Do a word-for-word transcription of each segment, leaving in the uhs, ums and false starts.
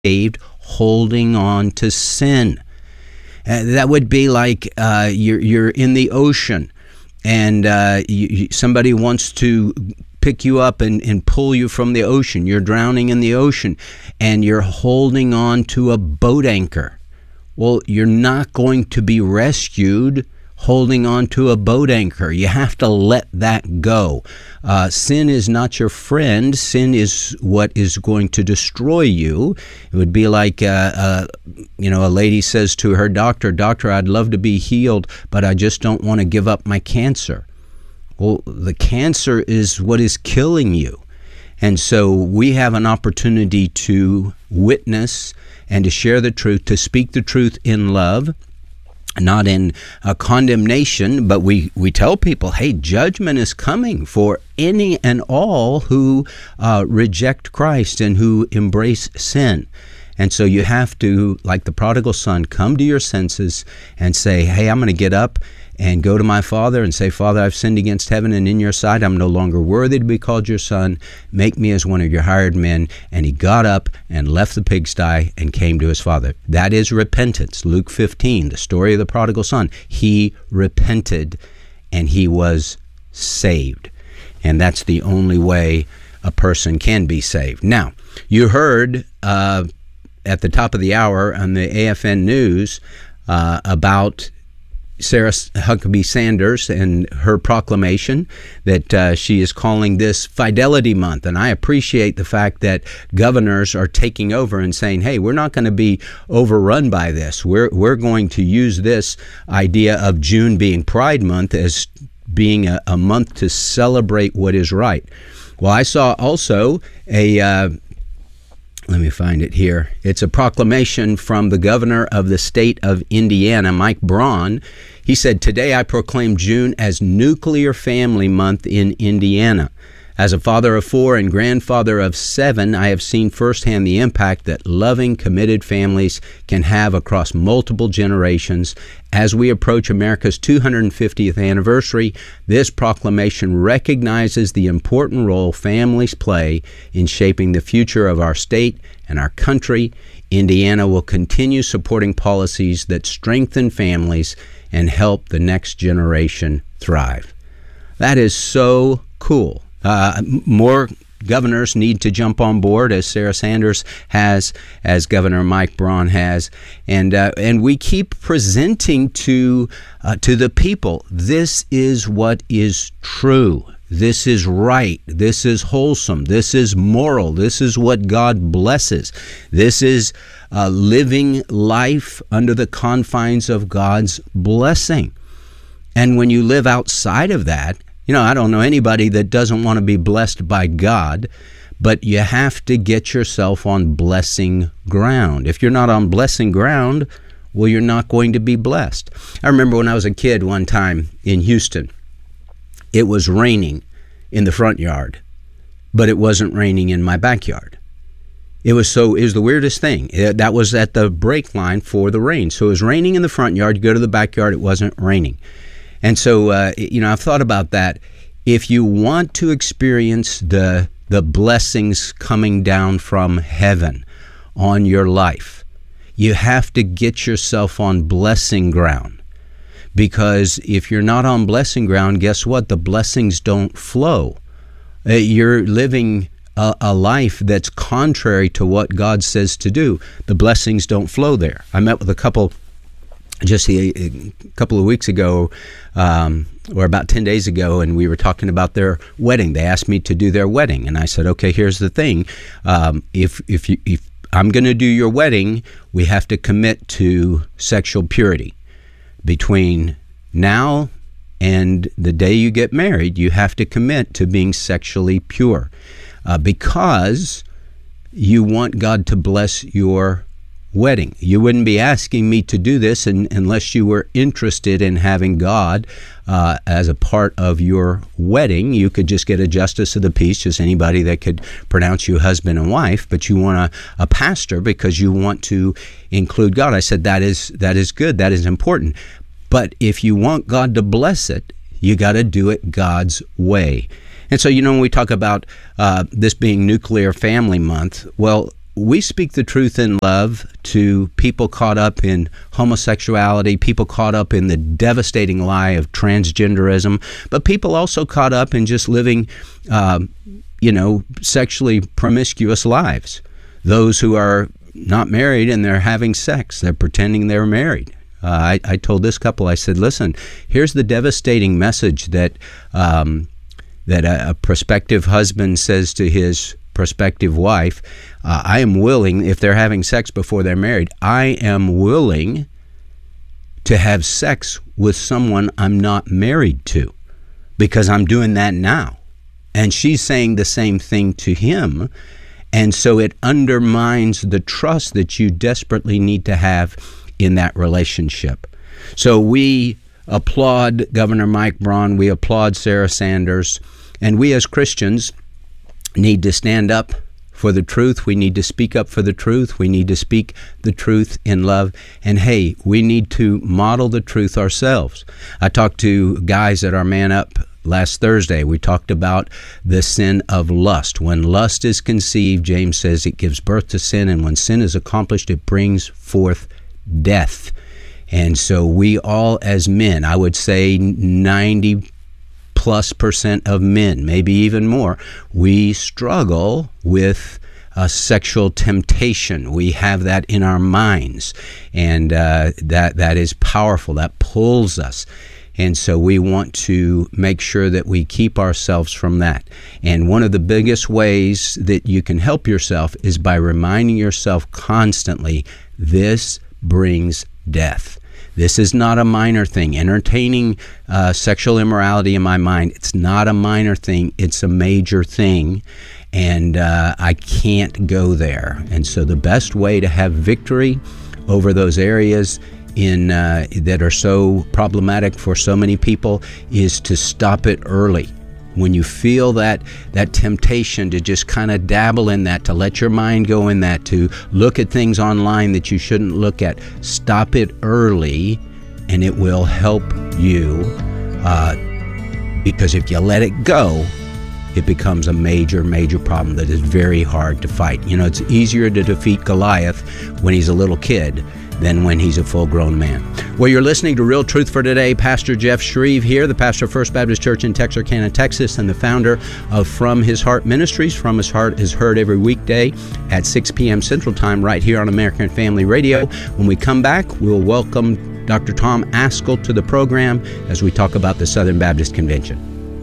saved holding on to sin. Uh, that would be like uh, you're you're in the ocean, and uh, you, you, somebody wants to pick you up and, and pull you from the ocean. You're drowning in the ocean, and you're holding on to a boat anchor. Well, you're not going to be rescued holding on to a boat anchor. You have to let that go. Uh, sin is not your friend. Sin is what is going to destroy you. It would be like, uh, uh, you know, a lady says to her doctor, "Doctor, I'd love to be healed, but I just don't want to give up my cancer." Well, the cancer is what is killing you. And so we have an opportunity to witness and to share the truth, to speak the truth in love, not in uh, condemnation, but we, we tell people, hey, judgment is coming for any and all who uh, reject Christ and who embrace sin. And so you have to, like the prodigal son, come to your senses and say, hey, I'm going to get up and go to my father and say, Father, I've sinned against heaven and in your sight. I'm no longer worthy to be called your son. Make me as one of your hired men. And he got up and left the pigsty and came to his father. That is repentance. Luke fifteen, the story of the prodigal son. He repented and he was saved. And that's the only way a person can be saved. Now, you heard uh, at the top of the hour on the A F N News uh, about Sarah Huckabee Sanders and her proclamation that uh, she is calling this Fidelity Month. And I appreciate the fact that governors are taking over and saying, hey, we're not going to be overrun by this. We're, we're going to use this idea of June being Pride Month as being a, a month to celebrate what is right. Well, I saw also a... Uh, Let me find it here. It's a proclamation from the governor of the state of Indiana, Mike Braun. He said, today I proclaim June as Nuclear Family Month in Indiana. As a father of four and grandfather of seven, I have seen firsthand the impact that loving, committed families can have across multiple generations. As we approach America's two hundred fiftieth anniversary, this proclamation recognizes the important role families play in shaping the future of our state and our country. Indiana will continue supporting policies that strengthen families and help the next generation thrive. That is so cool. Uh, more governors need to jump on board, as Sarah Sanders has, as Governor Mike Braun has, and uh, and we keep presenting to uh, to the people, this is what is true. This is right. This is wholesome. This is moral. This is what God blesses. This is uh, living life under the confines of God's blessing. And when you live outside of that, you know, I don't know anybody that doesn't want to be blessed by God, but you have to get yourself on blessing ground. If you're not on blessing ground, well, you're not going to be blessed. I remember when I was a kid one time in Houston, it was raining in the front yard, but it wasn't raining in my backyard. It was so, it was the weirdest thing. It, that was at the break line for the rain. So it was raining in the front yard. You go to the backyard, it wasn't raining. And so, uh, you know, I've thought about that. If you want to experience the the blessings coming down from heaven on your life, you have to get yourself on blessing ground. Because if you're not on blessing ground, guess what? The blessings don't flow. Uh, you're living a, a life that's contrary to what God says to do. The blessings don't flow there. I met with a couple just a, a couple of weeks ago, um, or about ten days ago, and we were talking about their wedding. They asked me to do their wedding, and I said, okay, here's the thing. Um, if if you, if I'm going to do your wedding, we have to commit to sexual purity. Between now and the day you get married, you have to commit to being sexually pure, uh, because you want God to bless your wedding. You wouldn't be asking me to do this in, unless you were interested in having God uh, as a part of your wedding. You could just get a justice of the peace, just anybody that could pronounce you husband and wife, but you want a, a pastor because you want to include God. I said, that is that is good. That is important. But if you want God to bless it, you got to do it God's way. And so, you know, when we talk about uh, this being Nuclear Family Month, well, we speak the truth in love to people caught up in homosexuality, people caught up in the devastating lie of transgenderism, but people also caught up in just living, uh, you know, sexually promiscuous lives. Those who are not married and they're having sex, they're pretending they're married. Uh, I, I told this couple, I said, listen, here's the devastating message that um, that a, a prospective husband says to his prospective wife, uh, I am willing, if they're having sex before they're married, I am willing to have sex with someone I'm not married to because I'm doing that now. And she's saying the same thing to him. And so it undermines the trust that you desperately need to have in that relationship. So we applaud Governor Mike Braun, we applaud Sarah Sanders, and we as Christians need to stand up for the truth. We need to speak up for the truth. We need to speak the truth in love. And hey, we need to model the truth ourselves. I talked to guys at our Man Up last Thursday. We talked about the sin of lust. When lust is conceived, James says it gives birth to sin, and when sin is accomplished, it brings forth death. And so we all as men, I would say ninety plus percent of men, maybe even more, we struggle with uh, sexual temptation. We have that in our minds, and uh, that that is powerful. That pulls us. And so we want to make sure that we keep ourselves from that. And one of the biggest ways that you can help yourself is by reminding yourself constantly, this brings death. This is not a minor thing. Entertaining uh, sexual immorality in my mind, it's not a minor thing. It's a major thing. And uh, I can't go there. And so the best way to have victory over those areas in uh, that are so problematic for so many people is to stop it early. When you feel that that temptation to just kind of dabble in that, to let your mind go in that, to look at things online that you shouldn't look at, stop it early, and it will help you. Uh, because if you let it go, it becomes a major, major problem that is very hard to fight. You know, it's easier to defeat Goliath when he's a little kid than when he's a full-grown man. Well, you're listening to Real Truth for Today. Pastor Jeff Shreve here, the pastor of First Baptist Church in Texarkana, Texas, and the founder of From His Heart Ministries. From His Heart is heard every weekday at six p.m. Central Time right here on American Family Radio. When we come back, we'll welcome Doctor Tom Ascol to the program as we talk about the Southern Baptist Convention.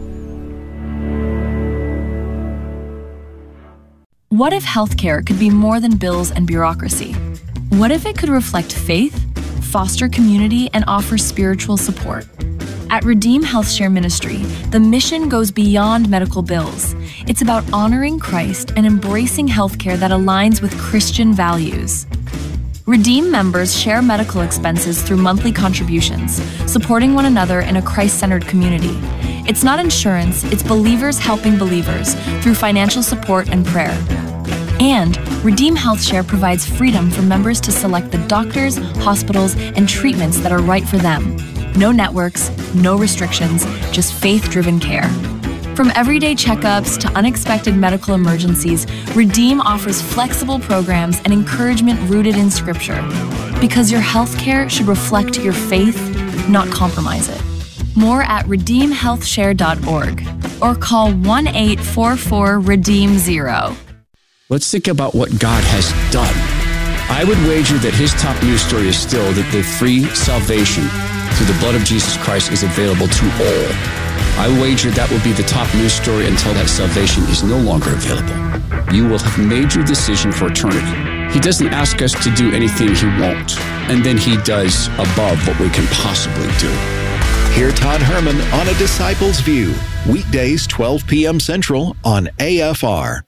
What if healthcare could be more than bills and bureaucracy? What if it could reflect faith, foster community, and offer spiritual support? At Redeem HealthShare Ministry, the mission goes beyond medical bills. It's about honoring Christ and embracing healthcare that aligns with Christian values. Redeem members share medical expenses through monthly contributions, supporting one another in a Christ-centered community. It's not insurance, it's believers helping believers through financial support and prayer. And Redeem HealthShare provides freedom for members to select the doctors, hospitals, and treatments that are right for them. No networks, no restrictions, just faith-driven care. From everyday checkups to unexpected medical emergencies, Redeem offers flexible programs and encouragement rooted in Scripture. Because your healthcare should reflect your faith, not compromise it. More at redeem health share dot org or call one eight four four redeem zero. Let's think about what God has done. I would wager that his top news story is still that the free salvation through the blood of Jesus Christ is available to all. I wager that will be the top news story until that salvation is no longer available. You will have made your decision for eternity. He doesn't ask us to do anything he won't, and then he does above what we can possibly do. Hear Todd Herman on A Disciple's View, weekdays twelve p.m. Central on A F R.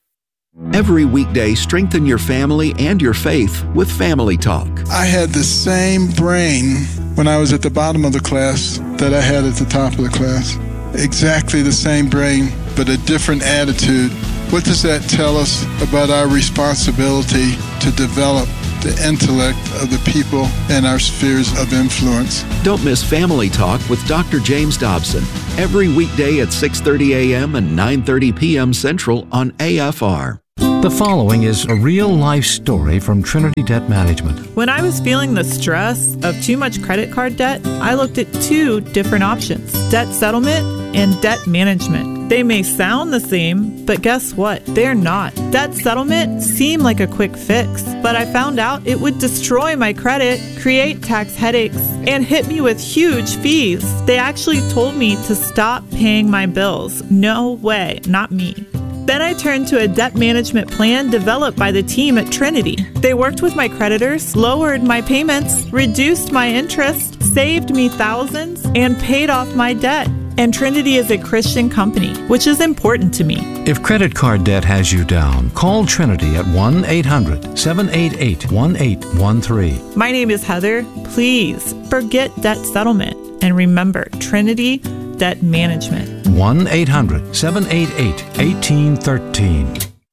Every weekday, strengthen your family and your faith with Family Talk. I had the same brain when I was at the bottom of the class that I had at the top of the class. Exactly the same brain, but a different attitude. What does that tell us about our responsibility to develop the intellect of the people in our spheres of influence? Don't miss Family Talk with Doctor James Dobson every weekday at six thirty a.m. and nine thirty p.m. Central on A F R. The following is a real-life story from Trinity Debt Management. When I was feeling the stress of too much credit card debt, I looked at two different options: debt settlement and debt management. They may sound the same, but guess what? They're not. Debt settlement seemed like a quick fix, but I found out it would destroy my credit, create tax headaches, and hit me with huge fees. They actually told me to stop paying my bills. No way, not me. Then I turned to a debt management plan developed by the team at Trinity. They worked with my creditors, lowered my payments, reduced my interest, saved me thousands, and paid off my debt. And Trinity is a Christian company, which is important to me. If credit card debt has you down, call Trinity at one eight hundred, seven eight eight, one eight one three. My name is Heather. Please forget debt settlement and remember Trinity Debt Management. one eight hundred, seven eight eight, one eight one three.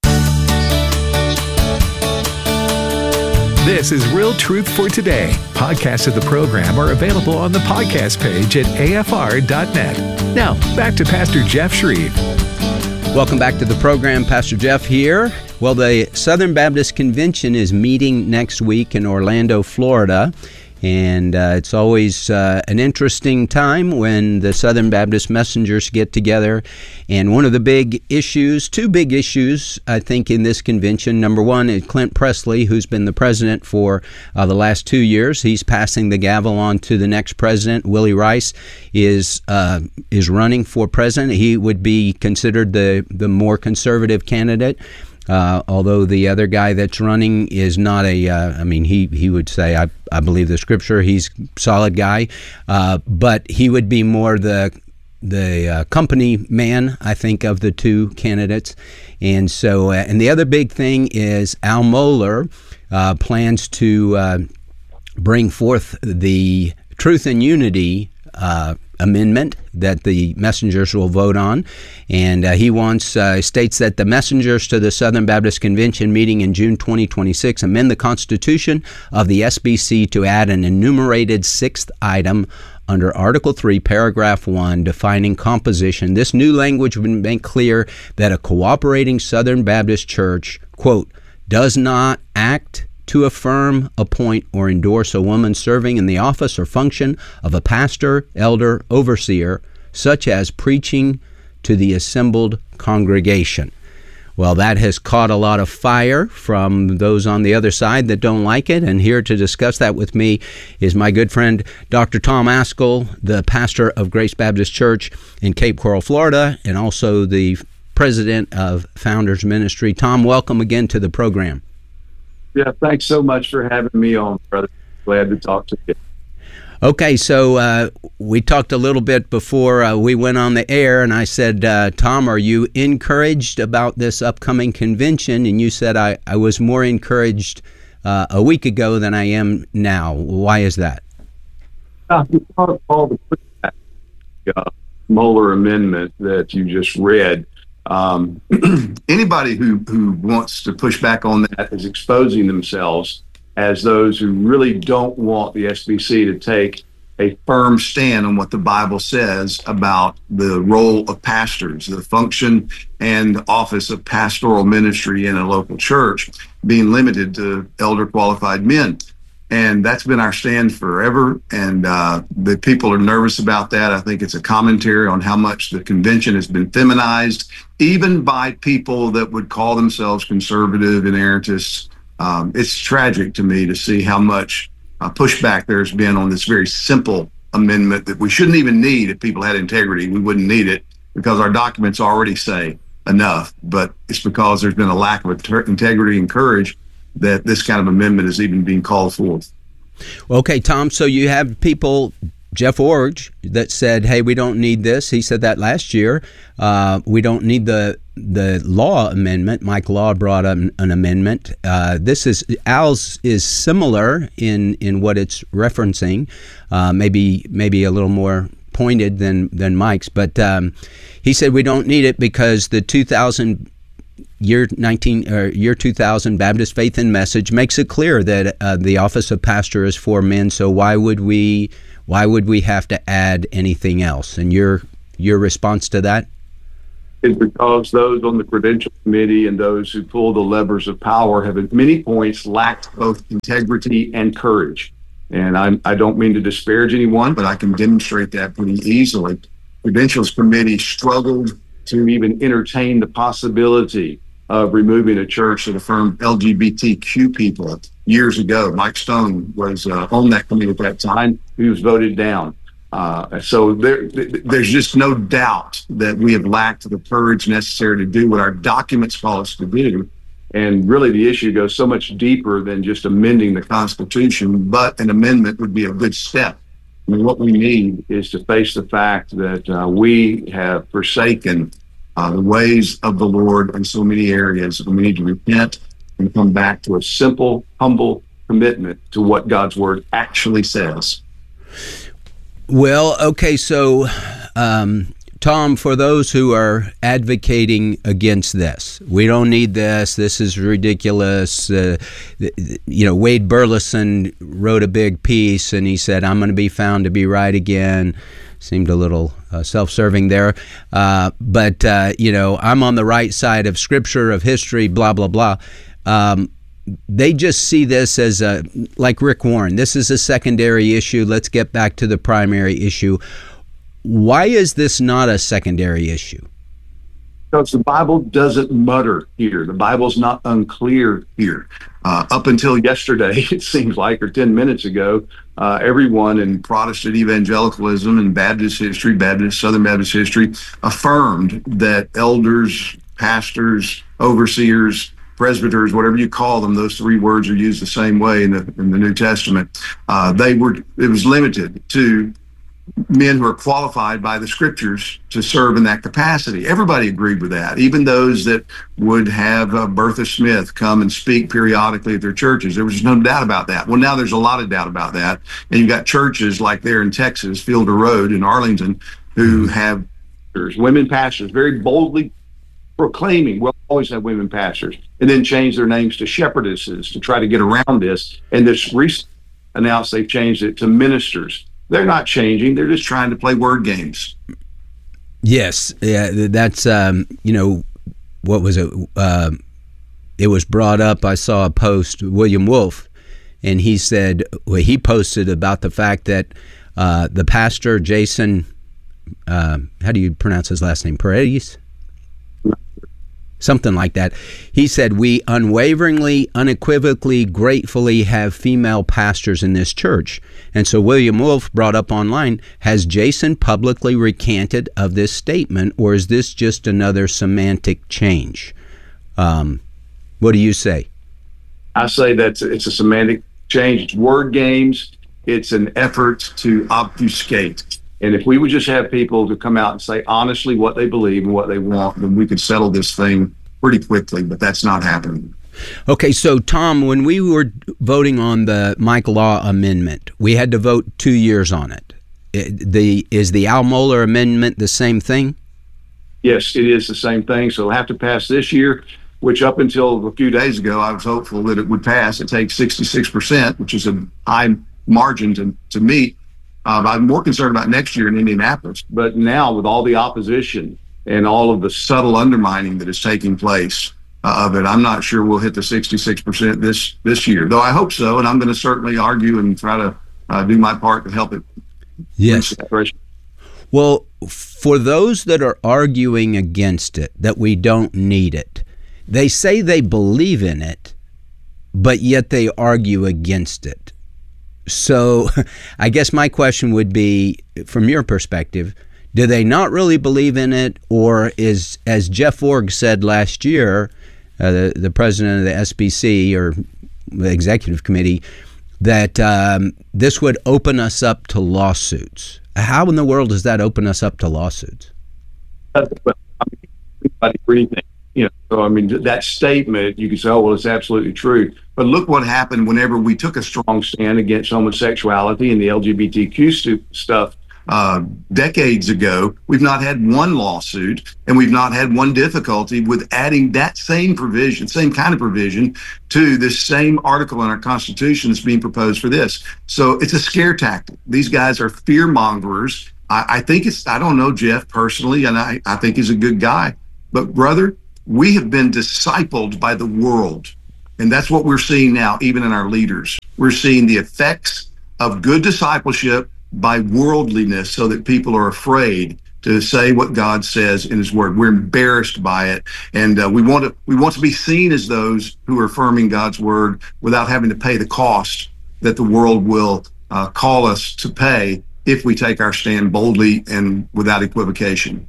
This is Real Truth for Today. Podcasts of the program are available on the podcast page at A F R dot net. Now, back to Pastor Jeff Shreve. Welcome back to the program. Pastor Jeff here. Well, the Southern Baptist Convention is meeting next week in Orlando, Florida. And uh, it's always uh, an interesting time when the Southern Baptist messengers get together. And one of the big issues, two big issues, I think, in this convention. Number one is Clint Presley, who's been the president for uh, the last two years. He's passing the gavel on to the next president. Willie Rice is uh, is running for president. He would be considered the, the more conservative candidate. Uh, although the other guy that's running is not a, uh, I mean, he, he would say, I, I believe the scripture, he's a solid guy, uh, but he would be more the the uh, company man, I think, of the two candidates. And so, uh, and the other big thing is Al Mohler uh, plans to uh, bring forth the Truth and Unity uh amendment that the messengers will vote on, and uh, he wants uh, states that the messengers to the Southern Baptist Convention meeting in June twenty twenty-six amend the Constitution of the S B C to add an enumerated sixth item under Article three, Paragraph one, defining composition. This new language would make clear that a cooperating Southern Baptist church, quote, does not act to affirm, appoint, or endorse a woman serving in the office or function of a pastor, elder, overseer, such as preaching to the assembled congregation. Well, that has caught a lot of fire from those on the other side that don't like it. And here to discuss that with me is my good friend, Doctor Tom Ascol, the pastor of Grace Baptist Church in Cape Coral, Florida, and also the president of Founders Ministry. Tom, welcome again to the program. Yeah, thanks so much for having me on, brother. Glad to talk to you. Okay, so uh, we talked a little bit before uh, we went on the air, and I said, uh, Tom, are you encouraged about this upcoming convention? And you said, I, I was more encouraged uh, a week ago than I am now. Why is that? Uh, all the uh, Mohler amendment that you just read. Um, anybody who, who wants to push back on that is exposing themselves as those who really don't want the S B C to take a firm stand on what the Bible says about the role of pastors, the function and office of pastoral ministry in a local church being limited to elder qualified men. And that's been our stand forever. And uh, the people are nervous about that. I think it's a commentary on how much the convention has been feminized, even by people that would call themselves conservative inerrantists. Um, it's tragic to me to see how much uh, pushback there's been on this very simple amendment that we shouldn't even need. If people had integrity, we wouldn't need it because our documents already say enough. But it's because there's been a lack of integrity and courage that this kind of amendment is even being called forth. Okay, Tom, so you have people, Jeff Orge, that said, hey, we don't need this. He said that last year. Uh, we don't need the the law amendment. Mike Law brought an, an amendment. Uh, this is, Al's is similar in, in what it's referencing, uh, maybe maybe a little more pointed than, than Mike's. But um, he said we don't need it because the two thousand Year nineteen or year two thousand Baptist Faith and Message makes it clear that uh, the office of pastor is for men. So why would we why would we have to add anything else? And your your response to that? is because those on the credential committee and those who pull the levers of power have at many points lacked both integrity and courage. And I'm, I don't mean to disparage anyone, but I can demonstrate that pretty easily. Credentials committee struggled to even entertain the possibility of removing a church that affirmed L G B T Q people years ago. Mike Stone was uh, on that committee at that time. He was voted down. Uh, so there, there's just no doubt that we have lacked the courage necessary to do what our documents call us to do. And really the issue goes so much deeper than just amending the Constitution, but an amendment would be a good step. I mean, what we need is to face the fact that uh, we have forsaken uh, the ways of the Lord in so many areas, and we need to repent and come back to a simple, humble commitment to what God's Word actually says. Well, okay, so um, Tom, for those who are advocating against this, we don't need this, this is ridiculous. Uh, you know, Wade Burleson wrote a big piece and he said, I'm going to be found to be right again. Seemed a little uh, self-serving there. Uh, but, uh, you know, I'm on the right side of Scripture, of history, blah, blah, blah. Um, They just see this as a, like Rick Warren, this is a secondary issue. Let's get back to the primary issue. Why is this not a secondary issue? Because the Bible doesn't mutter here. The Bible's not unclear here. Uh, up until yesterday, it seems like, or ten minutes ago, uh, everyone in Protestant evangelicalism and Baptist history, Baptist, Southern Baptist history, affirmed that elders, pastors, overseers, presbyters, whatever you call them, those three words are used the same way in the in the New Testament. Uh, they were it was limited to men who are qualified by the Scriptures to serve in that capacity. Everybody agreed with that, even those that would have uh, Bertha Smith come and speak periodically at their churches. There was no doubt about that. Well, now there's a lot of doubt about that, and you've got churches like there in Texas, Fielder Road in Arlington, who have women pastors very boldly proclaiming, we'll always have women pastors, and then change their names to shepherdesses to try to get around this. And this recent announced they've changed it to ministers. They're not changing. They're just trying to play word games. Yes. Yeah, that's, um, you know, what was it? Uh, it was brought up. I saw a post, William Wolf, and he said, well, he posted about the fact that uh, the pastor, Jason, uh, how do you pronounce his last name? Paredes? Something like that. He said, we unwaveringly, unequivocally, gratefully have female pastors in this church. And so William Wolf brought up online, has Jason publicly recanted of this statement, or is this just another semantic change? Um, what do you say? I say that it's a semantic change. It's word games. It's an effort to obfuscate. And if we would just have people to come out and say honestly what they believe and what they want, then we could settle this thing pretty quickly, but that's not happening. Okay, so Tom, when we were voting on the Mike Law amendment, we had to vote two years on it. it the Is the Al Mohler amendment the same thing? Yes, it is the same thing. So it'll have to pass this year, which up until a few days ago, I was hopeful that it would pass. It takes sixty-six percent, which is a high margin to, to meet. Uh, I'm more concerned about next year in Indianapolis. But now with all the opposition and all of the subtle undermining that is taking place uh, of it, I'm not sure we'll hit the sixty-six percent this this year, though I hope so. And I'm going to certainly argue and try to uh, do my part to help it. Yes. Well, for those that are arguing against it, that we don't need it, they say they believe in it, but yet they argue against it. So I guess my question would be, from your perspective, do they not really believe in it, or is, as Jeff Org said last year, uh, the, the president of the S B C, or the executive committee, that um, this would open us up to lawsuits? How in the world does that open us up to lawsuits? Well, I mean, anything. You know, so I mean, that statement, you can say, oh, well, it's absolutely true. But look what happened whenever we took a strong stand against homosexuality and the L G B T Q stu- stuff uh, decades ago. We've not had one lawsuit, and we've not had one difficulty with adding that same provision, same kind of provision, to this same article in our Constitution that's being proposed for this. So it's a scare tactic. These guys are fear mongers. I, I think it's, I don't know Jeff personally, and I, I think he's a good guy. But brother, we have been discipled by the world. And that's what we're seeing now, even in our leaders. We're seeing the effects of good discipleship by worldliness, so that people are afraid to say what God says in his word. We're embarrassed by it. And uh, we want to we want to be seen as those who are affirming God's word without having to pay the cost that the world will uh, call us to pay if we take our stand boldly and without equivocation.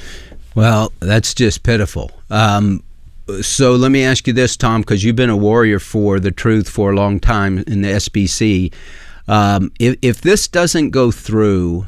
Well, that's just pitiful. Um, so let me ask you this, Tom, because you've been a warrior for the truth for a long time in the S B C. Um, if, if this doesn't go through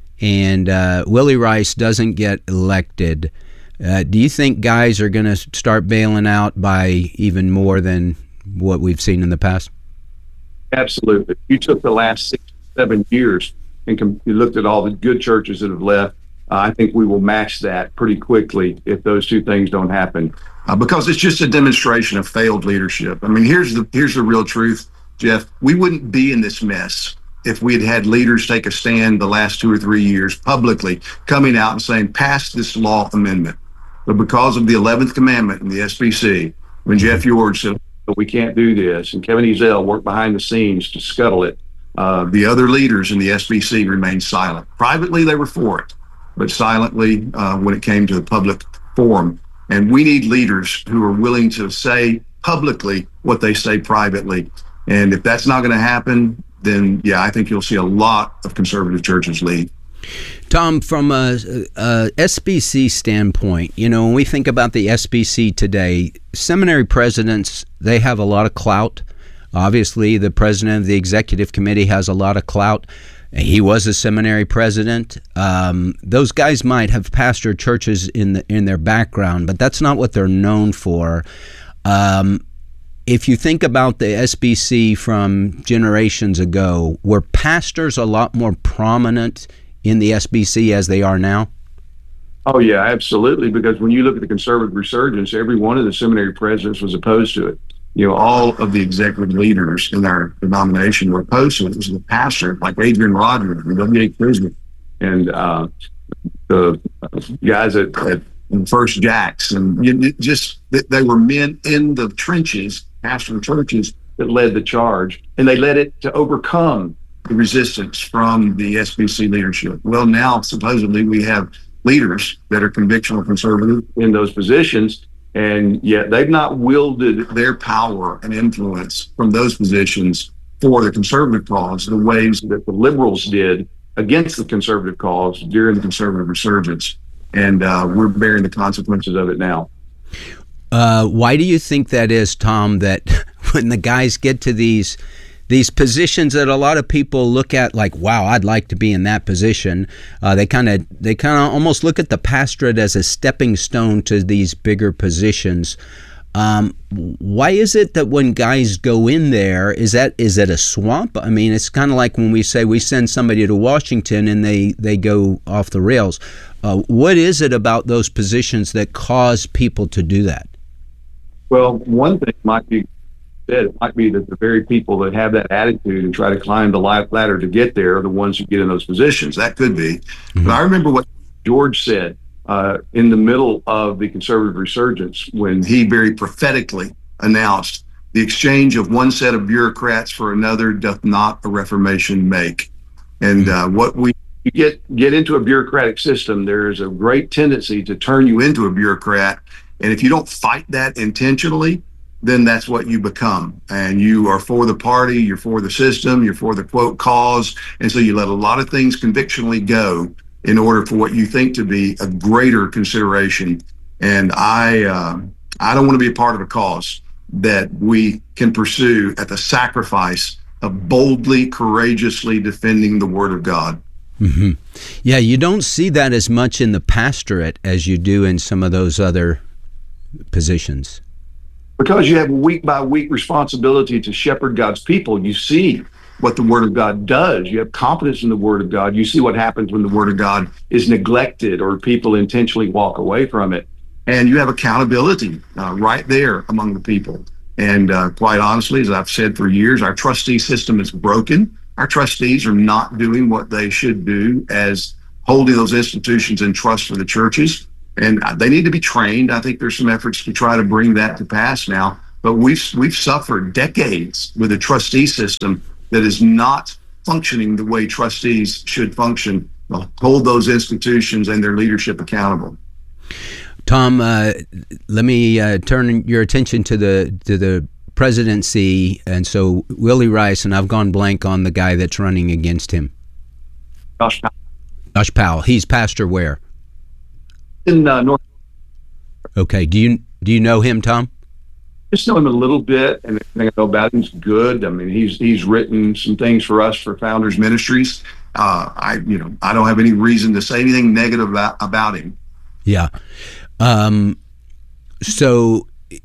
and uh, Willie Rice doesn't get elected, uh, do you think guys are going to start bailing out by even more than what we've seen in the past? Absolutely. You took the last six, seven years and com- you looked at all the good churches that have left. Uh, I think we will match that pretty quickly if those two things don't happen, uh, because it's just a demonstration of failed leadership. I mean, here's the here's the real truth, Jeff. We wouldn't be in this mess if we had had leaders take a stand the last two or three years publicly coming out and saying, pass this law amendment. But because of the eleventh commandment in the S B C, when Jeff George said, we can't do this, and Kevin Ezell worked behind the scenes to scuttle it, uh, the other leaders in the S B C remained silent. Privately, they were for it, but silently uh, when it came to the public forum. And we need leaders who are willing to say publicly what they say privately. And if that's not going to happen, then, yeah, I think you'll see a lot of conservative churches leave. Tom, from a, a S B C standpoint, you know, when we think about the S B C today, seminary presidents, they have a lot of clout. Obviously, the president of the executive committee has a lot of clout. He was a seminary president. Um, those guys might have pastored churches in the, in their background, but that's not what they're known for. Um, if you think about the S B C from generations ago, were pastors a lot more prominent in the S B C as they are now? Oh, yeah, absolutely. Because when you look at the conservative resurgence, every one of the seminary presidents was opposed to it. You know, all of the executive leaders in our denomination were opposed to it. It was the pastor, like Adrian Rogers and W A Prisman, and uh, the guys at, at First Jacks, and you, just they were men in the trenches, pastoring churches, that led the charge, and they led it to overcome the resistance from the S B C leadership. Well, now supposedly we have leaders that are convictional conservative in those positions, and yet they've not wielded their power and influence from those positions for the conservative cause the ways that the liberals did against the conservative cause during the conservative resurgence. And uh, we're bearing the consequences of it now. Uh, why do you think that is, Tom, that when the guys get to these these positions that a lot of people look at like, wow, I'd like to be in that position, uh, they kind of they kind of almost look at the pastorate as a stepping stone to these bigger positions. Um, why is it that when guys go in there, is that is it a swamp? I mean, it's kind of like when we say we send somebody to Washington and they, they go off the rails. Uh, what is it about those positions that cause people to do that? Well, one thing might be that it might be that the very people that have that attitude and try to climb the ladder to get there are the ones who get in those positions. That could be. Mm-hmm. But I remember what George said uh, in the middle of the conservative resurgence when he very prophetically announced, the exchange of one set of bureaucrats for another doth not a reformation make. And uh, what we you get get into a bureaucratic system, there is a great tendency to turn you into a bureaucrat. And if you don't fight that intentionally, then that's what you become. And you are for the party, you're for the system, you're for the quote cause. And so you let a lot of things convictionally go in order for what you think to be a greater consideration. And I, uh, I don't want to be a part of a cause that we can pursue at the sacrifice of boldly, courageously defending the Word of God. Mm-hmm. Yeah, you don't see that as much in the pastorate as you do in some of those other positions. Because you have a week by week responsibility to shepherd God's people. You see what the Word of God does. You have confidence in the Word of God. You see what happens when the Word of God is neglected or people intentionally walk away from it. And you have accountability uh, right there among the people. And uh, quite honestly, as I've said for years, our trustee system is broken. Our trustees are not doing what they should do as holding those institutions in trust for the churches. And they need to be trained. I think there's some efforts to try to bring that to pass now. But we've we've suffered decades with a trustee system that is not functioning the way trustees should function. Hold those institutions and their leadership accountable. Tom, uh, let me uh, turn your attention to the to the presidency. And so Willie Rice, and I've gone blank on the guy that's running against him. Josh Powell. Josh Powell. He's pastor where? In uh, North. Okay. Do you do you know him, Tom? Just know him a little bit, and everything I know about him is good. I mean, he's he's written some things for us for Founders Ministries. Uh, I you know I don't have any reason to say anything negative about, about him. Yeah. Um, so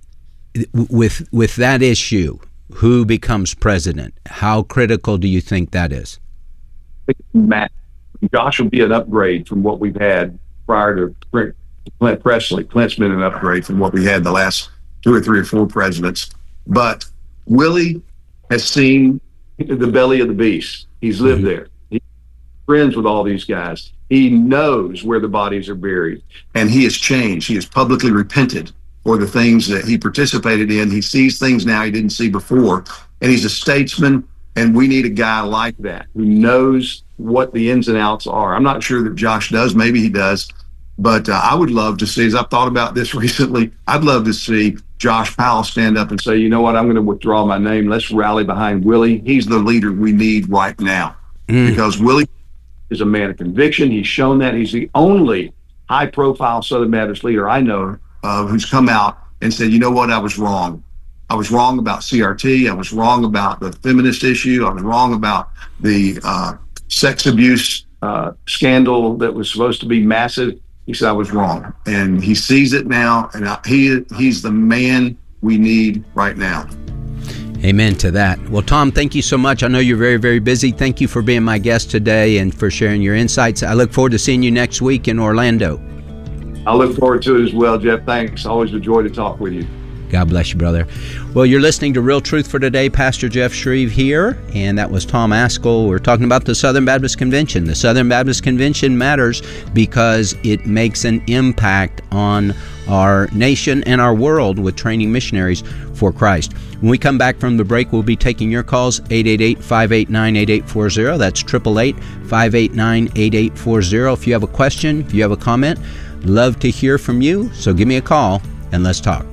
with with that issue, who becomes president? How critical do you think that is? Matt, Josh will be an upgrade from what we've had prior to Clint Presley. Clint's been an upgrade from what we had the last two or three or four presidents. But Willie has seen the belly of the beast. He's lived mm-hmm. there. He's friends with all these guys. He knows where the bodies are buried. And he has changed. He has publicly repented for the things that he participated in. He sees things now he didn't see before. And he's a statesman, and we need a guy like that who knows what the ins and outs are. I'm not sure that Josh does. Maybe he does. But uh, I would love to see, as I've thought about this recently, I'd love to see Josh Powell stand up and say, you know what, I'm going to withdraw my name. Let's rally behind Willie. He's the leader we need right now. Mm. Because Willie is a man of conviction. He's shown that. He's the only high-profile Southern Baptist leader I know uh, who's come out and said, you know what, I was wrong. I was wrong about C R T. I was wrong about the feminist issue. I was wrong about the uh, sex abuse uh, scandal that was supposed to be massive. He said I was wrong, and he sees it now, and I, he he's the man we need right now. Amen to that. Well, Tom, thank you so much. I know you're very, very busy. Thank you for being my guest today and for sharing your insights. I look forward to seeing you next week in Orlando. I look forward to it as well, Jeff. Thanks. Always a joy to talk with you. God bless you, brother. Well, you're listening to Real Truth for Today. Pastor Jeff Shreve here, and that was Tom Ascol. We're talking about the Southern Baptist Convention. The Southern Baptist Convention matters because it makes an impact on our nation and our world with training missionaries for Christ. When we come back from the break, we'll be taking your calls, eight eight eight, five eight nine, eight eight four zero. That's eight eight eight, five eight nine, eight eight four zero. If you have a question, if you have a comment, love to hear from you. So give me a call and let's talk.